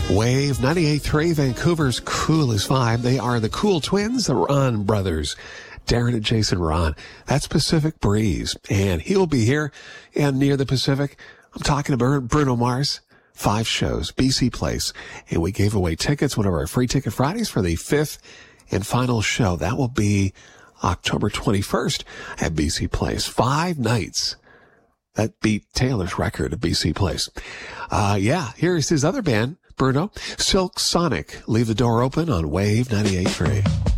Wave 98.3, Vancouver's coolest vibe. They are the Cool Twins, the Ron Brothers. Darren and Jason Ron. That's Pacific Breeze. And he'll be here and near the Pacific. I'm talking about Bruno Mars. 5 shows, BC Place. And we gave away tickets, one of our free ticket Fridays for the 5th and final show. That will be October 21st at BC Place. 5 nights. That beat Taylor's record at BC Place. Here's his other band, Bruno. Silk Sonic. Leave the door open on Wave 98.3.